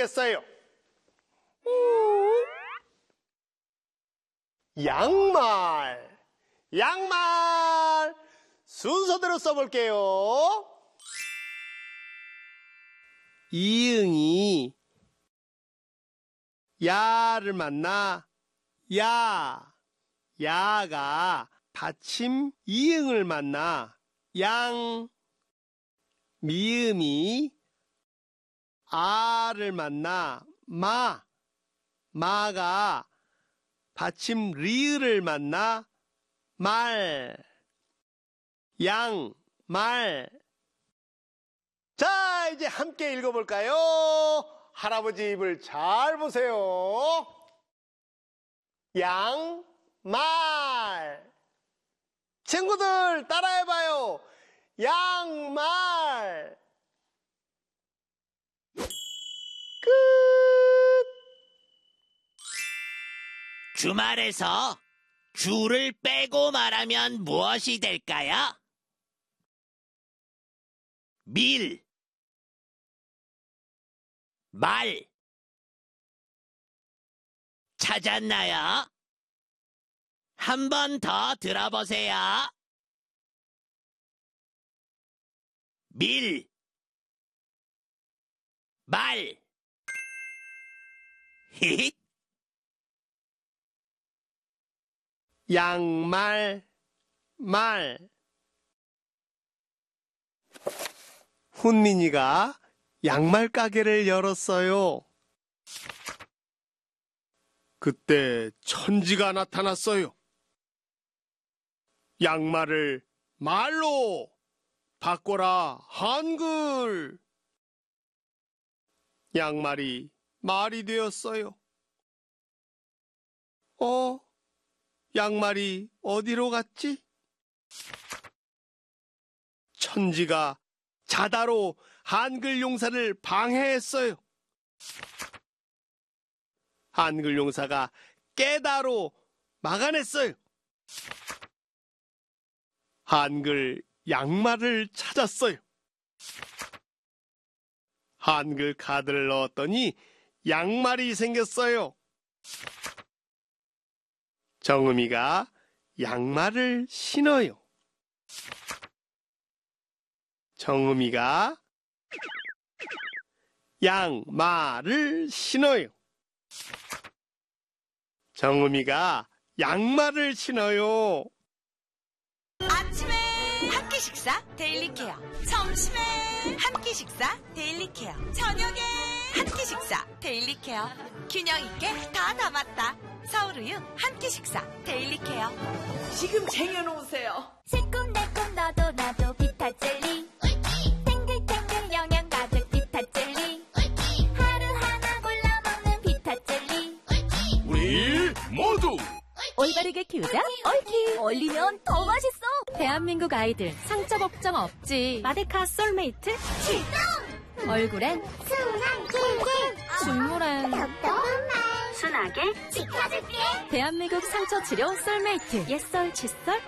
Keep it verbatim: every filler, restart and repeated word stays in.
되겠어요? 양말, 양말. 순서대로 써볼게요. 이응이 야를 만나 야, 야가 받침 이응을 만나 양. 미음이 아를 만나 마, 마가 받침 리을을 만나 말. 양, 말. 자, 이제 함께 읽어볼까요? 할아버지 입을 잘 보세요. 양, 말. 친구들 따라해봐요. 양말. 끝. 주말에서 주를 빼고 말하면 무엇이 될까요? 밀, 말. 찾았나요? 한 번 더 들어보세요. 밀, 말. 히힛. 양말, 말. 훈민이가 양말 가게를 열었어요. 그때 천지가 나타났어요. 양말을 말로 바꿔라 한글. 양말이 말이 되었어요. 어? 양말이 어디로 갔지? 천지가 자다로 한글 용사를 방해했어요. 한글 용사가 깨다로 막아냈어요. 한글 양말을 찾았어요. 한글 카드를 넣었더니 양말이 생겼어요. 정음이가 양말을 신어요. 정음이가 양말을 신어요. 정음이가 양말을 신어요. 아침에 한 끼 식사 데일리 케어, 점심에 한 끼 식사 데일리 케어, 저녁에 한 끼 식사 데일리 케어. 균형 있게 다 담았다. 서울우유 한 끼 식사 데일리 케어. 지금 쟁여놓으세요. 새콤달콤 너도 나도 비타 젤리. 탱글탱글 영양 가득 비타 젤리. 하루 하나 골라 먹는 비타 젤리. 우리 모두 올바르게 키우자 옳키. 올리면 더 맛있어. 대한민국 아이들 상처 걱정 없지. 마데카 솔메이트 출동. 얼굴엔 순한 꿀꿀, 눈물엔 톡톡한 말 순하게 지켜줄게. 대한민국 상처 치료 솔메이트. 옛설 칫솔